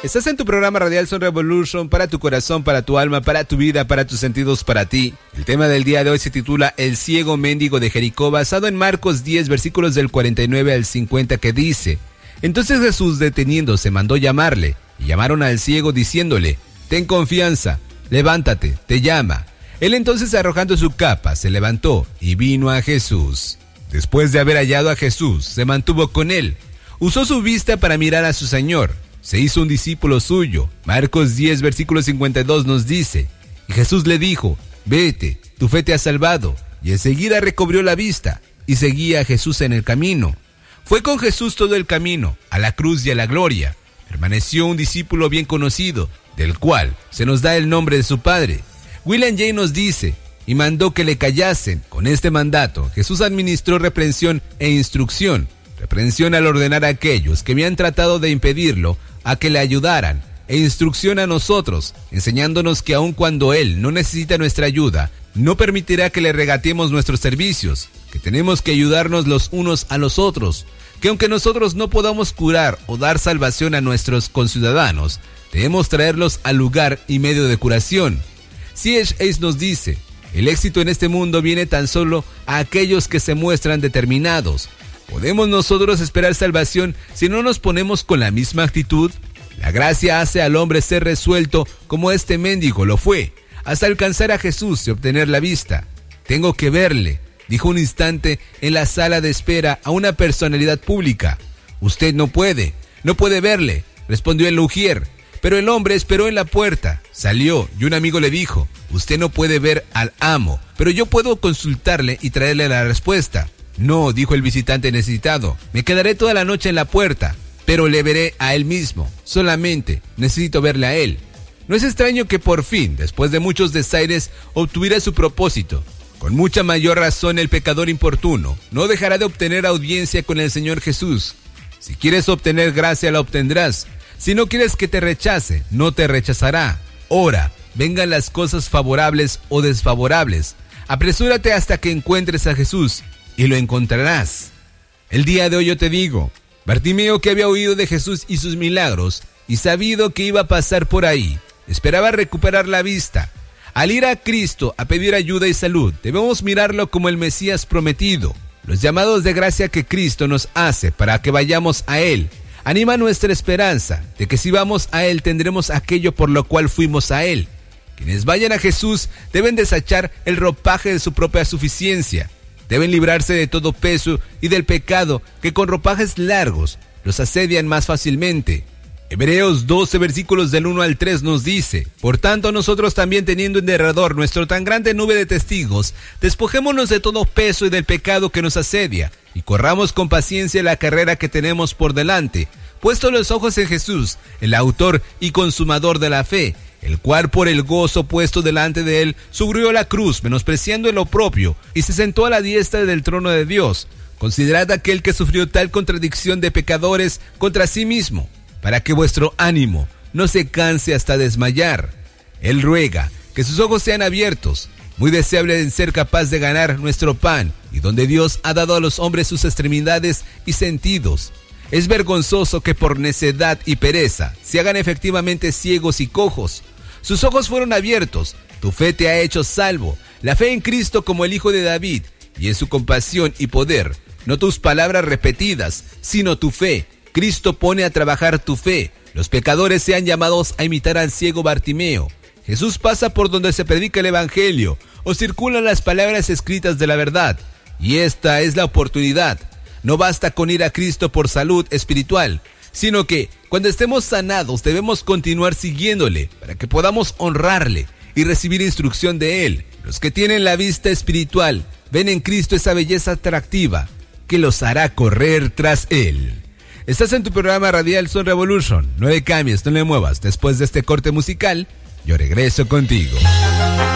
Estás en tu programa radial Son Revolution, para tu corazón, para tu alma, para tu vida, para tus sentidos, para ti. El tema del día de hoy se titula El ciego mendigo de Jericó, basado en Marcos 10, versículos del 49 al 50, que dice: Entonces Jesús, deteniéndose, mandó llamarle, y llamaron al ciego diciéndole: Ten confianza, levántate, te llama. Él entonces, arrojando su capa, se levantó y vino a Jesús. Después de haber hallado a Jesús, se mantuvo con él. Usó su vista para mirar a su Señor. Se hizo un discípulo suyo. Marcos 10, versículo 52 nos dice: Y Jesús le dijo: Vete, tu fe te ha salvado. Y enseguida recobró la vista y seguía a Jesús en el camino. Fue con Jesús todo el camino, a la cruz y a la gloria. Permaneció un discípulo bien conocido, del cual se nos da el nombre de su padre. William Jay nos dice: Y mandó que le callasen. Con este mandato, Jesús administró reprensión e instrucción. Reprensión al ordenar a aquellos que habían tratado de impedirlo a que le ayudaran, e instrucción a nosotros, enseñándonos que aun cuando Él no necesita nuestra ayuda, no permitirá que le regatemos nuestros servicios, que tenemos que ayudarnos los unos a los otros, que aunque nosotros no podamos curar o dar salvación a nuestros conciudadanos, debemos traerlos al lugar y medio de curación. C.H. Hayes nos dice: el éxito en este mundo viene tan solo a aquellos que se muestran determinados. ¿Podemos nosotros esperar salvación si no nos ponemos con la misma actitud? La gracia hace al hombre ser resuelto como este mendigo lo fue, hasta alcanzar a Jesús y obtener la vista. Tengo que verle, dijo un instante en la sala de espera a una personalidad pública. Usted no puede verle, respondió el ujier. Pero el hombre esperó en la puerta, salió y un amigo le dijo: Usted no puede ver al amo, pero yo puedo consultarle y traerle la respuesta. No, dijo el visitante necesitado, me quedaré toda la noche en la puerta, pero le veré a él mismo. Solamente necesito verle a él. No es extraño que por fin, después de muchos desaires, obtuviera su propósito. Con mucha mayor razón el pecador importuno no dejará de obtener audiencia con el Señor Jesús. Si quieres obtener gracia, la obtendrás. Si no quieres que te rechace, no te rechazará. Ora, vengan las cosas favorables o desfavorables. Apresúrate hasta que encuentres a Jesús, y lo encontrarás. El día de hoy yo te digo: Bartimeo, que había oído de Jesús y sus milagros, y sabido que iba a pasar por ahí, esperaba recuperar la vista. Al ir a Cristo a pedir ayuda y salud, debemos mirarlo como el Mesías prometido. Los llamados de gracia que Cristo nos hace para que vayamos a Él anima nuestra esperanza de que si vamos a Él tendremos aquello por lo cual fuimos a Él. Quienes vayan a Jesús deben desechar el ropaje de su propia suficiencia. Deben librarse de todo peso y del pecado que con ropajes largos los asedian más fácilmente. Hebreos 12, versículos del 1 al 3 nos dice: Por tanto, nosotros también, teniendo en derredor nuestra tan grande nube de testigos, despojémonos de todo peso y del pecado que nos asedia, y corramos con paciencia la carrera que tenemos por delante, puesto los ojos en Jesús, el autor y consumador de la fe, el cual por el gozo puesto delante de él sufrió la cruz, menospreciando el oprobio, y se sentó a la diestra del trono de Dios. Considerad aquel que sufrió tal contradicción de pecadores contra sí mismo, para que vuestro ánimo no se canse hasta desmayar. Él ruega que sus ojos sean abiertos, muy deseable en ser capaz de ganar nuestro pan, y donde Dios ha dado a los hombres sus extremidades y sentidos. Es vergonzoso que por necedad y pereza se hagan efectivamente ciegos y cojos. Sus ojos fueron abiertos, tu fe te ha hecho salvo, la fe en Cristo como el Hijo de David, y en su compasión y poder, no tus palabras repetidas, sino tu fe. Cristo pone a trabajar tu fe. Los pecadores sean llamados a imitar al ciego Bartimeo. Jesús pasa por donde se predica el Evangelio, o circulan las palabras escritas de la verdad, y esta es la oportunidad. No basta con ir a Cristo por salud espiritual, sino que cuando estemos sanados debemos continuar siguiéndole para que podamos honrarle y recibir instrucción de Él. Los que tienen la vista espiritual ven en Cristo esa belleza atractiva que los hará correr tras Él. Estás en tu programa radial Son Revolution. No le cambies, no le muevas. Después de este corte musical, yo regreso contigo.